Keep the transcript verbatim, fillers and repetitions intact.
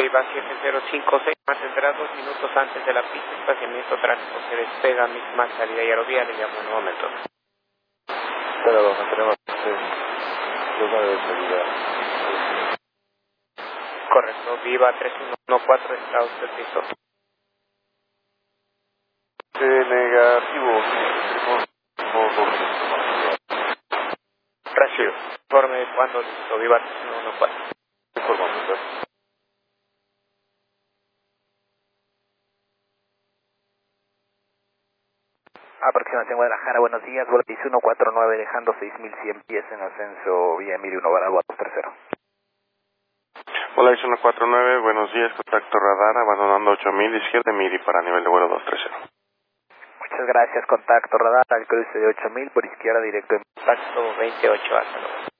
Viva siete cero cinco seis, mantendrá dos minutos antes de la pista, estacionamiento tráfico, se despega, misma salida y aerovía, le llamo en un momento. Pero dos, mantenemos lugar de salida. Correcto, Viva tres uno cuatro, está usted listo. Sí, negativo. Recibo. Informe cuando listo, Viva tres uno cuatro. Información. Aproximación Guadalajara, buenos días, vuelo seis uno cuatro nueve dejando seis mil cien pies en ascenso vía Emilio Novarado a dos tercero. Hola, seis uno cuatro nueve, buenos días, contacto radar, abandonando ocho mil, izquierda Miri para nivel de vuelo dos tres cero. Muchas gracias, contacto radar al cruce de ocho mil por izquierda directo en Contacto veintiocho, hasta luego.